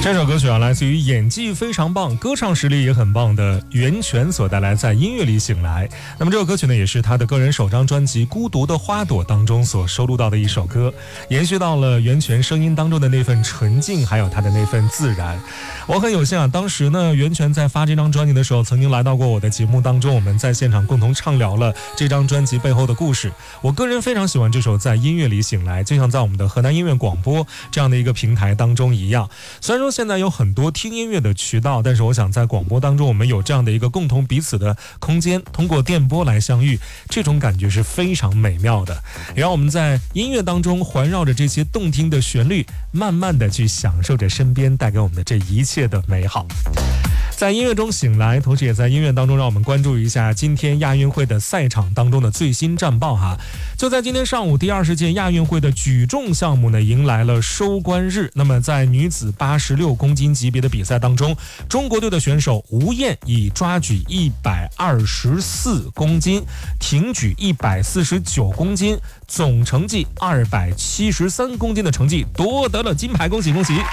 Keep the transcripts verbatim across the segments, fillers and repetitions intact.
这首歌曲啊，来自于演技非常棒、歌唱实力也很棒的袁泉所带来在音乐里醒来。那么这首歌曲呢，也是他的个人首张专辑《孤独的花朵》当中所收录到的一首歌，延续到了袁泉声音当中的那份纯净，还有他的那份自然。我很有幸啊，当时呢，袁泉在发这张专辑的时候，曾经来到过我的节目当中，我们在现场共同畅聊了这张专辑背后的故事。我个人非常喜欢这首《在音乐里醒来》，就像在我们的河南音乐广播这样的一个平台当中一样。虽然说现在有很多听音乐的渠道，但是我想在广播当中我们有这样的一个共同彼此的空间，通过电波来相遇，这种感觉是非常美妙的。也让我们在音乐当中环绕着这些动听的旋律，慢慢的去享受着身边带给我们的这一切的美好。在音乐中醒来，同时也在音乐当中让我们关注一下今天亚运会的赛场当中的最新战报哈。就在今天上午，第二十届亚运会的举重项目呢迎来了收官日。那么在女子八十六公斤级别的比赛当中，中国队的选手吴燕以抓举一百二十四公斤、挺举一百四十九公斤，总成绩二百七十三公斤的成绩夺得了金牌，恭喜恭喜！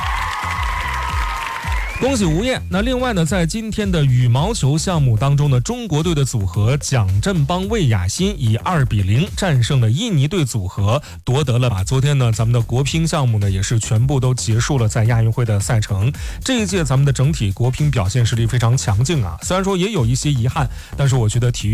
恭喜吴燕。那另外呢，在今天的羽毛球项目当中呢，中国队的组合蒋振邦、魏雅欣以二比零战胜了印尼队组合，夺得了啊。昨天呢，咱们的国乒项目呢也是全部都结束了在亚运会的赛程。这一届咱们的整体国乒表现实力非常强劲啊，虽然说也有一些遗憾，但是我觉得体育